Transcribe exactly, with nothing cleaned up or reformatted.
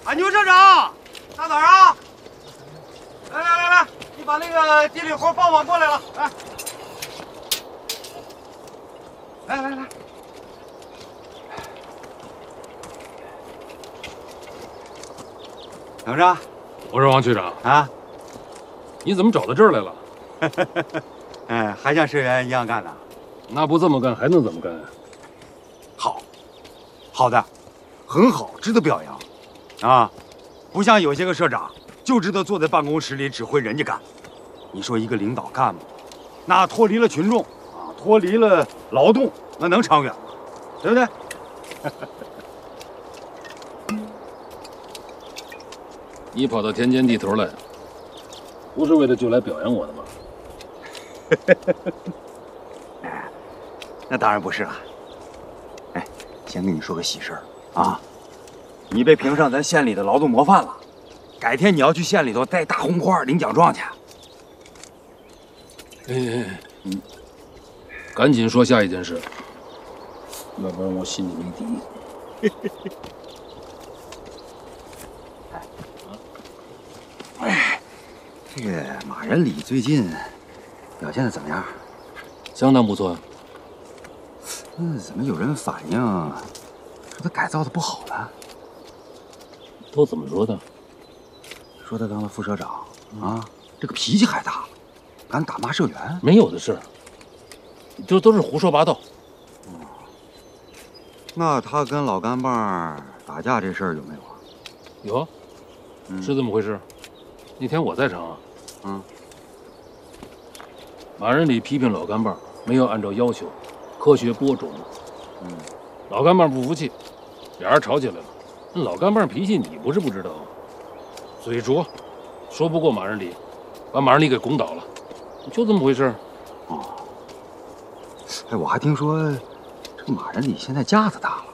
啊，牛社长，大早上！来来来来，你把那个地里活帮忙过来了，来，来来来，怎么着？ 我说王区长啊， 你怎么找到这儿来了？ 哎，还像社员一样干呢？ 那不这么干还能怎么干？ 好，好的，很好，值得表扬，啊，不像有些个社长就知道坐在办公室里指挥人家干。你说一个领导干部，那脱离了群众啊，脱离了劳动，那能长远吗？对不对？ 你跑到田间地头来，不是为了就来表扬我的吗？ 那当然不是了。哎，先跟你说个喜事儿啊，你被评上咱县里的劳动模范了。改天你要去县里头戴大红花领奖状去。 哎哎哎，嗯，赶紧说下一件事，要不然我心里没底。 哎，这个马仁礼最近表现的怎么样？ 相当不错。 嗯，怎么有人反映说他改造的不好呢？ 都怎么说的？ 说他当了副社长啊，这个脾气还大，敢打骂社员？ 没有的事，这都是胡说八道。 嗯，那他跟老干棒打架这事儿有没有啊？ 有， 嗯、 是这么回事。那天我在场啊。 嗯。 马仁礼批评老干棒没有按照要求科学播种。 嗯。 老干棒不服气，俩人吵起来了。那老干棒脾气你不是不知道啊，嘴拙，说不过马仁礼，把马仁礼给拱倒了，就这么回事。 哦。哎，我还听说这个马仁礼现在架子大了。